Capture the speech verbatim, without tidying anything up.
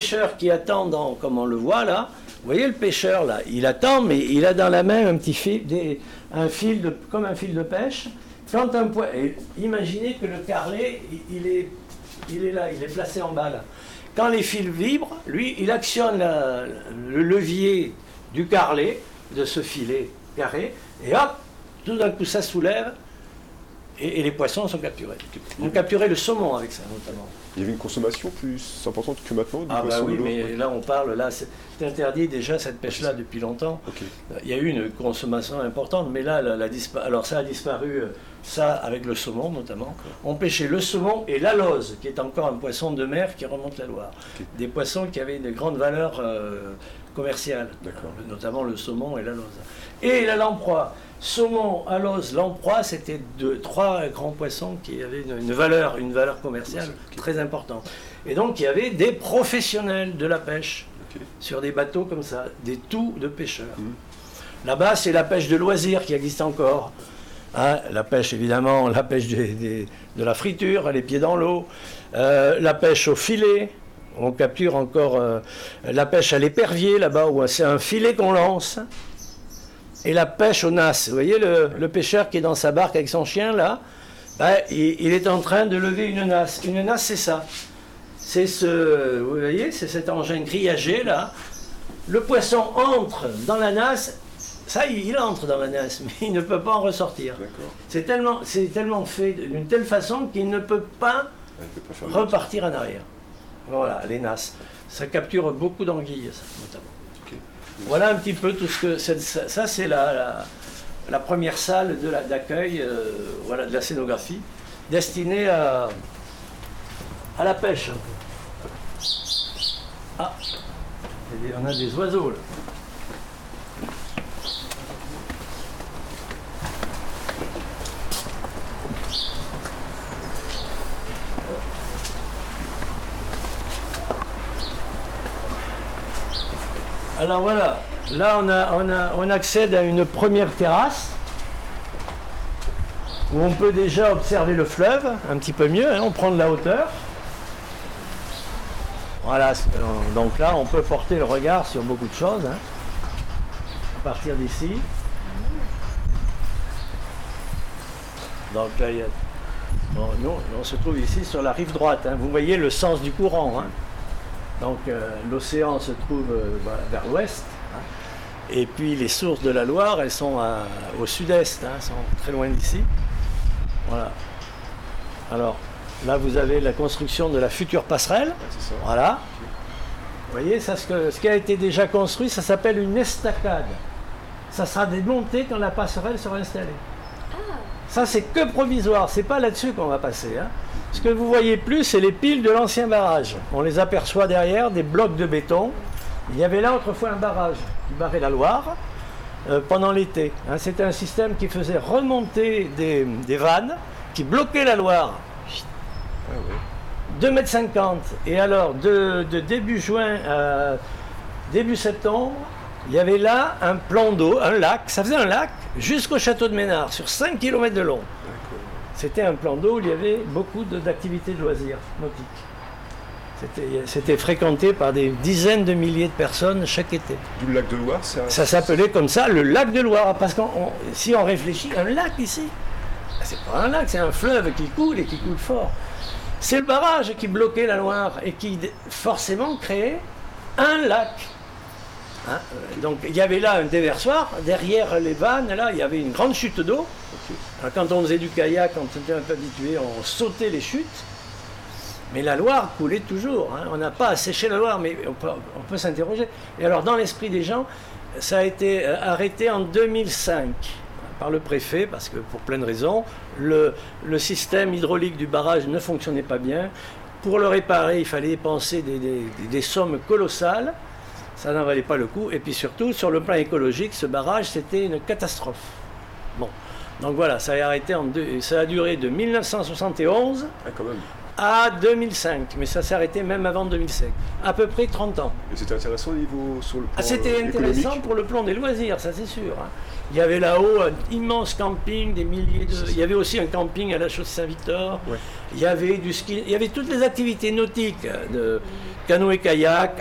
pêcheur qui attend, dans, comme on le voit là, vous voyez le pêcheur là, il attend, mais il a dans la main un petit fil, des, un fil de, comme un fil de pêche. Quand un poisson, imaginez que le carrelet, il est, il est là, il est placé en bas là. Quand les fils vibrent, lui, il actionne la, le levier du carrelet, de ce filet carré, et hop, tout d'un coup ça soulève, et, et les poissons sont capturés. On capturait le saumon avec ça notamment. Il y avait une consommation plus importante que maintenant du Ah bah oui, mais ouais. là on parle, là c'est interdit déjà cette pêche-là depuis longtemps. Okay. Il y a eu une consommation importante, mais là, la, la dispa... alors ça a disparu, ça avec le saumon notamment. On pêchait le saumon et l'alose, qui est encore un poisson de mer qui remonte la Loire. Okay. Des poissons qui avaient de grandes valeurs euh, commerciales, notamment le saumon et l'alose. Et la lamproie. Saumon, alose, lamproie, c'était trois grands poissons qui avaient une, une, valeur, une valeur commerciale okay. très importante. Et donc il y avait des professionnels de la pêche okay. sur des bateaux comme ça, des tous de pêcheurs. Mmh. Là-bas, c'est la pêche de loisirs qui existe encore. Hein, la pêche, évidemment, la pêche des, des, de la friture, les pieds dans l'eau, euh, la pêche au filet. On capture encore euh, la pêche à l'épervier, là-bas, où c'est un filet qu'on lance. Et la pêche aux nasses. Vous voyez le, le pêcheur qui est dans sa barque avec son chien, là, ben, il, il est en train de lever une nasse. Une nasse, c'est ça. C'est ce, vous voyez, c'est cet engin grillagé, là. Le poisson entre dans la nasse. Ça, il entre dans la nasse, mais il ne peut pas en ressortir. C'est tellement, c'est tellement fait d'une telle façon qu'il ne peut pas, peut pas repartir en arrière. Voilà, les nasses. Ça capture beaucoup d'anguilles, ça, notamment. Voilà un petit peu tout ce que... Ça, ça c'est la, la, la première salle d'accueil, euh, voilà, de la scénographie, destinée à, à la pêche. Ah, on a des oiseaux, là. Alors voilà, là on, a, on, a, on accède à une première terrasse où on peut déjà observer le fleuve un petit peu mieux, hein, on prend de la hauteur. Voilà, donc là on peut porter le regard sur beaucoup de choses, hein, à partir d'ici. Donc là, il y a... bon, nous, on se trouve ici sur la rive droite, hein, vous voyez le sens du courant. Hein. Donc euh, l'océan se trouve euh, bah, vers l'ouest, hein, et puis les sources de la Loire, elles sont à, au sud-est, hein, sont très loin d'ici. Voilà. Alors là, vous avez la construction de la future passerelle. Ça. Voilà. Vous voyez, ça, ce, que, ce qui a été déjà construit, ça s'appelle une estacade. Ça sera démonté quand la passerelle sera installée. Ah. Ça, c'est que provisoire, c'est pas là-dessus qu'on va passer. Hein. Ce que vous voyez plus, c'est les piles de l'ancien barrage. On les aperçoit derrière, des blocs de béton. Il y avait là autrefois un barrage qui barrait la Loire euh, pendant l'été. Hein, c'était un système qui faisait remonter des, des vannes, qui bloquaient la Loire. Ah oui. deux mètres cinquante. Et alors, de, de début juin à début septembre, il y avait là un plan d'eau, un lac. Ça faisait un lac jusqu'au château de Ménard, sur cinq kilomètres de long. C'était un plan d'eau où il y avait beaucoup d'activités de, de loisirs nautiques. C'était fréquenté par des dizaines de milliers de personnes chaque été. Du lac de Loire, ça Ça s'appelait comme ça le lac de Loire. Parce que si on réfléchit, un lac ici, c'est pas un lac, c'est un fleuve qui coule et qui coule fort. C'est le barrage qui bloquait la Loire et qui forcément créait un lac. Hein, donc il y avait là un déversoir, derrière les vannes, là il y avait une grande chute d'eau. Okay. Quand on faisait du kayak, quand on était un peu habitué, on sautait les chutes. Mais la Loire coulait toujours. Hein. On n'a pas asséché la Loire, mais on peut, on peut s'interroger. Et alors dans l'esprit des gens, ça a été arrêté en deux mille cinq par le préfet, parce que pour plein de raisons, le, le système hydraulique du barrage ne fonctionnait pas bien. Pour le réparer, il fallait dépenser des, des, des sommes colossales. Ça n'en valait pas le coup. Et puis surtout, sur le plan écologique, ce barrage, c'était une catastrophe. Bon, donc voilà, ça a, arrêté en deux, ça a duré de mille neuf cent soixante et onze ah, quand même. à deux mille cinq. Mais ça s'est arrêté même avant deux mille cinq. À peu près trente ans. Et c'était intéressant au niveau sur le plan ah, C'était intéressant pour le plan des loisirs, ça c'est sûr. Hein. Il y avait là-haut un immense camping, des milliers de... Il y avait aussi un camping à la Chaussée-Saint-Victor. Ouais. Il y avait du ski, il y avait toutes les activités nautiques, de canoë-kayak,